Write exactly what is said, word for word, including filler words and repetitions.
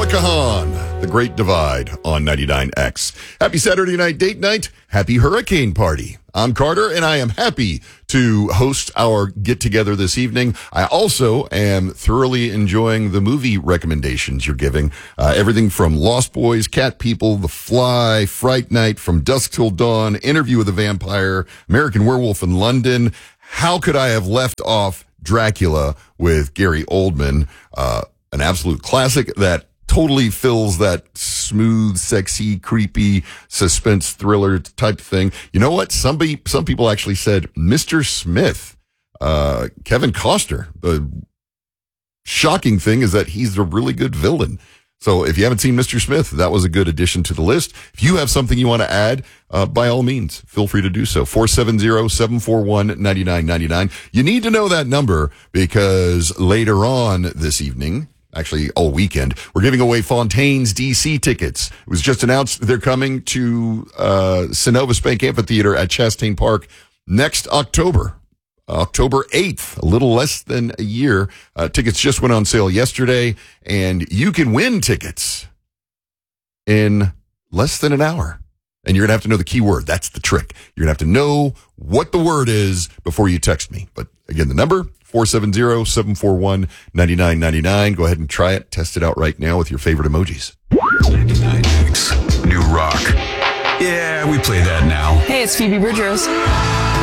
Noah Kahan, The Great Divide on ninety-nine X. Happy Saturday night date night. Happy hurricane party. I'm Carter, and I am happy to host our get-together this evening. I also am thoroughly enjoying the movie recommendations you're giving. Uh, everything from Lost Boys, Cat People, The Fly, Fright Night, From Dusk Till Dawn, Interview with a Vampire, American Werewolf in London. How could I have left off Dracula with Gary Oldman? Uh, an absolute classic that totally fills that smooth, sexy, creepy suspense thriller type thing. You know what? Somebody, some people actually said Mister Smith, uh, Kevin Costner. The shocking thing is that he's a really good villain. So if you haven't seen Mister Smith, that was a good addition to the list. If you have something you want to add, uh, by all means, feel free to do so. four seven zero, seven four one, nine nine nine nine. You need to know that number because later on this evening, actually all weekend, we're giving away Fontaine's D C tickets. It was just announced they're coming to uh Synovus Bank Amphitheater at Chastain Park next October. October eighth, a little less than a year. Uh, tickets just went on sale yesterday, and you can win tickets in less than an hour. And you're going to have to know the key word. That's the trick. You're going to have to know what the word is before you text me. But again, the number, four seven zero, seven four one, nine nine nine nine. Go ahead and try it. Test it out right now with your favorite emojis. ninety-nine X, New Rock. Yeah, we play that now. Hey, it's Phoebe Bridgers.